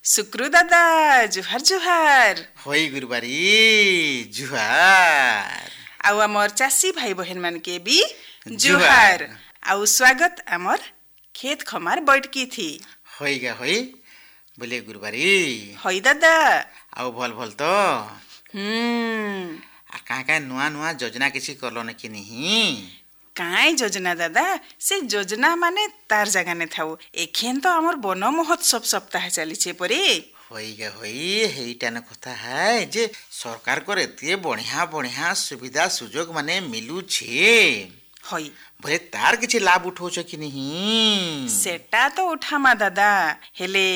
सुक्रू दादा जुहार जुहार होई गुरुबारी जुहार आउ आमर चासी भाई बहन मान के भी जुहार आउ स्वागत आमर खेत खमार बैठकी थी होईगा होई बोले गुरुबारी होई दादा आउ भल भल तो आ का नुआ नुआ योजना किसी करलो न कि नहीं काई योजना दादा से योजना माने तार जगह ने थाउ एखेन तो आमर वन महोत्सव सप्ताह चली परे होईगा होई हेइटा न कथा है जे सरकार को एते बढ़िया बढ़िया सुविधा सुजोग माने मिलू छे होई भले तार किछि लाभ उठो छ कि नहीं सेटा तो उठामा दादा हेले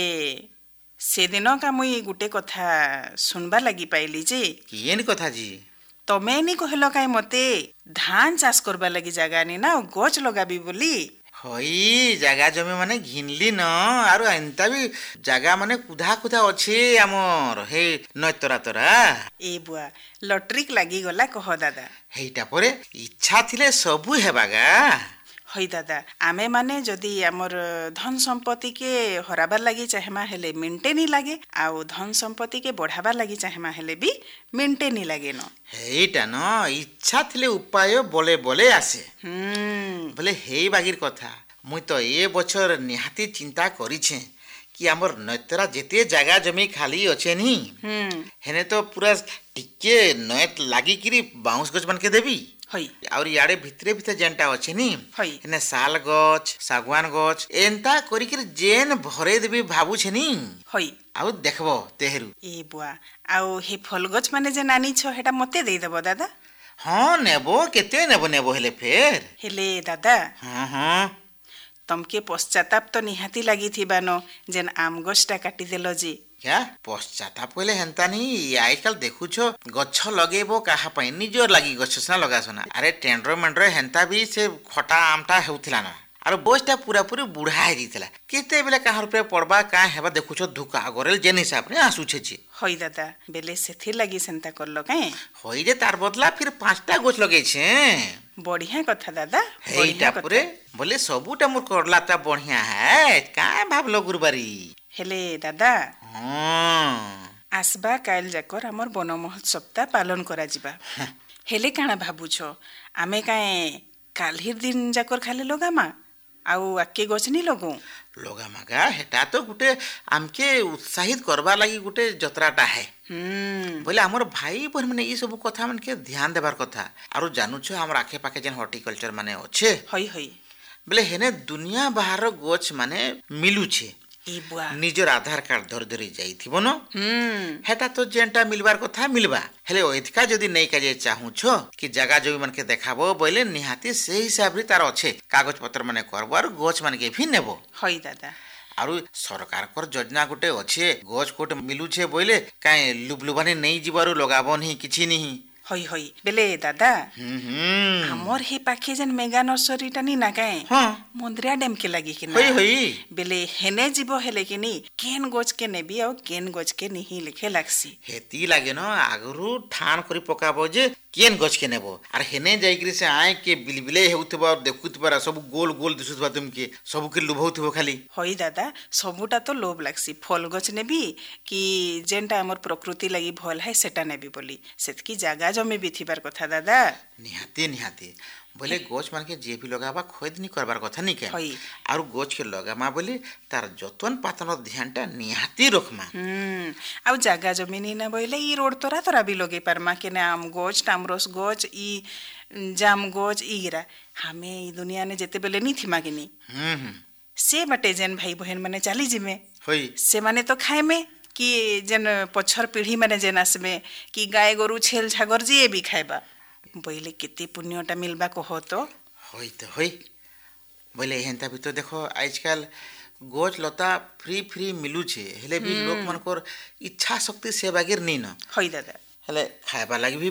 से दिन का मुई गुटे कथा सुनबा लगी पाइली जे केन कथा जी तमे नी कहलो काई मते धान चाष करबा लगी जगह नी ना गछ लगाबी बोली होई जगह जमी माने घिनली न आरो एंता भी जगह माने कुधा कुधा अच्छे हमर हे नतरा तरा ए बुआ लॉटरी लागी गला कह दादा हेइटा परे इच्छा थिले सबु हेबागा होई दादा आमे माने जदी हमर धन संपत्ति के हराबार लगी चाहेमा हेले मिनटे नी लागे आउ धन संपत्ति के बढ़ाबार लगी चाहेमा हेले भी मिनटे नी लागे न हेइटा न इच्छा थिले उपाय बोले बोले आसे बोले हेइ बागिर कथा मुई तो ए बछर निहाती चिंता करिछे कि हमर नतरा जेते जगह जमी खाली अच्छे नी हेने तो पूरा टिके नयत लागी किरी बाउंस गछ बन के देबी होई और याडे भितरे भितरे जेनटा अच्छे नी होई हेने साल गछ सागवान गछ एंता करी किरी जेन भरे देबी भाबू छे नी होई आउ देखबो तेहरु ए बुआ आउ हे फल गछ माने जे नानी छ हेटा मते देई देबो दादा हाँ नेबो केते नेबो हेले फेर हेले दादा हाँ तमके पश्चाताप तो निहाती लगी थी बानो जेन आम गछटा काटी देलो जी क्या पश्चाताप पहले हेंता नहीं आजकल देखुछो गछ लगेबो काहा पई निजोर लागी गछ सना लगासना अरे टेंड्रो मेंड्रो हेंता भी से खटा आमटा हेउथिला ना आरो बोस्टा पूरा पूरी बुढ़ा हे दिथला केते बेले काहर पे पड़बा का हेबा देखुछो धुका गोरेल जेन हिसाब रे आसु छेछि होई दादा बेले सेथि लगी सेंता करलो काए होई जे तार बदला फिर पांचटा गछ लगै छे बढ़िया कथा दादा हेइटा पुरे बोले सबुटा मोर करलाटा बढ़िया है का भाबलो गुरुबारी हेले दादा हां आसबा काल जाकर हमर वन महोत्सवता पालन करा जिबा हेले काना भाबुछो आमे काए काल्हिर दिन जाकर खाली लगामा आउ आके गछनी लगो लगामागा हेटा तो गुटे आमके उत्साहित करबा लागि गुटे जत्राटा है बोले हमर भाई बहन माने ई सब कथा मन के ध्यान देबार कथा आरो जानू छ हमर आखे पाखे जेन हॉर्टिकल्चर माने अच्छे होई होई बोले हेने दुनिया बाहर गछ माने मिलू छे ई बुआ निजर आधार कार्ड धर धरी जाइथिबो न हेटा तो जेनटा मिलबार कथा मिलबा हेले ओइतका जदी नै काजे चाहू छ कि जगह जमी मन के देखाबो बोले निहाती से हिसाब रे तार अच्छे कागज पत्र माने करबो और गछ मन के भी नेबो होई दादा आरु सरकार कर योजना गुटे अच्छे गछ कोट मिलू छे बोले काए लुबलुबानी नै जिबारु लगाबो नहीं किछि नहीं होई होई बेले दादा हमर हे पाखे जन मेगा नर्सरी टानी ना काए हां मंदिरा डैम के लगी कि ना होई होई बेले हेने जीवो हेले कि नी केन गछ के नेबी और केन गछ के नहीं लिखे लागसी हेती लागे न आगरु ठान करी पकाबो जे केन गछ के नेबो आर हेने जाइकरी से आए के बिलबिले हेउतबो और देखुतबा सब गोल गोल दिसुतबा तुमके सब के लुभौतबो खाली होई दादा सबुटा तो लोभ लागसी फल गछ नेबी कि जेनटा हमर प्रकृति लगी भल है सेटा नेबी बोली सेतकी जागा जमे भी थिबार कथा दादा निहाती निहाती बोले गछ मान के जे भी लगाबा खोद नहीं करबार कथा नहीं के और गछ के लगामा बोले तार जतन पातन ध्यानटा निहाती रखमा आउ जागा जमीन ना बोले ई रोड तोरा तोरा भी लगे परमा के ना आम गछ टामरस गछ ई जाम गछ ईरा हमें ई दुनिया ने जेते बेले नहीं थिमा के नी से बटे जेन भाई बहन माने चाली जिमे होई से माने तो खाए में कि जेन पछर पीढ़ी माने जेन आसमे कि गाय गोरु छेल छागर जे भी खाइबा बोले केते पुण्यटा मिलबा कहो तो होई बोले हेंता भी तो देखो आजकल गछ लता फ्री फ्री मिलू छे हेले भी लोक मनकर इच्छा शक्ति से बागिर नहीं न होई दादा हेले खाइबा लागि भी